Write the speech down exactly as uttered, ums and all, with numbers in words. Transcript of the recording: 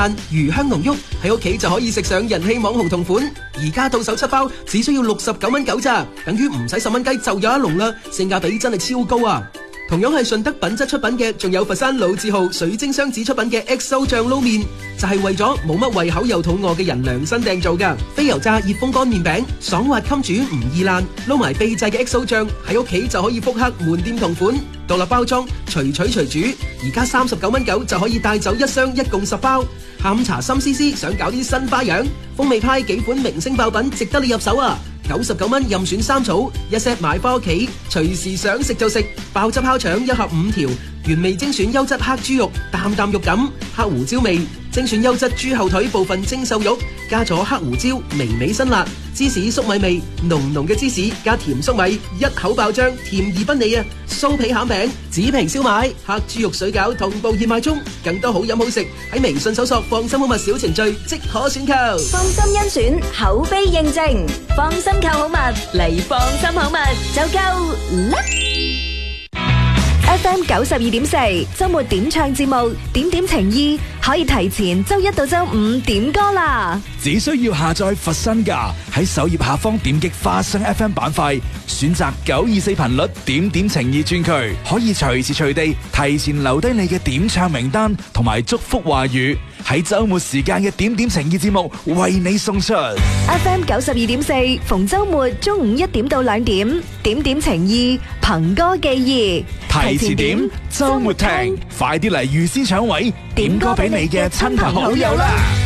爛魚香濃郁，喺屋企就可以食上人氣網紅同款。而家到手七包，只需要六十九蚊九咋，等於唔使十蚊雞就有一籠啦，性價比真係超高啊！同樣係順德品質出品嘅，仲有佛山老字號水晶雙子出品嘅 X O 醬撈麵，就係為咗冇乜胃口又肚餓嘅人量身訂造噶。非油炸熱風乾麵餅，爽滑襟煮唔易爛，撈埋秘製嘅 X O 醬，喺屋企就可以復刻門店同款，獨立包裝，隨取隨煮。而家三十九蚊九就可以帶走一箱，一共十包。下午茶心思思想搞啲新花樣，風味派幾款明星爆品值得你入手啊！九十九蚊任選三草，一 set 買返屋企，隨時想食就食。爆汁烤腸一盒五條，原味精選優質黑豬肉，啖啖肉感，黑胡椒味，精選優質豬後腿部分精瘦肉，加咗黑胡椒，微微辛辣，芝士粟米味，濃濃嘅芝士加甜粟米，一口爆漿，甜而不膩啊！酥皮餡餅、紙皮燒賣、黑豬肉水餃同步熱賣中，更多好飲好食喺微信搜索放心好物小程序即可選購。 放心甄選，口碑認證，放心購好物嚟放心好物就夠啦。F M 九十二點四周末點唱節目，點點情意可以提前周一到周五點歌啦。 只需要下載佛身價，喺首頁下方點擊花生 F M 板塊，選擇九二四頻率點點情意專區，可以隨時隨地提前留低你嘅點唱名單同埋祝福話語，喺周末時間嘅點點情意節目為你送出。 F M 九十二點四逢周末中午一點到兩點，點點情意憑歌寄意， 提前點周末聽，快啲嚟預先搶位，點歌俾你嘅親朋好友啦！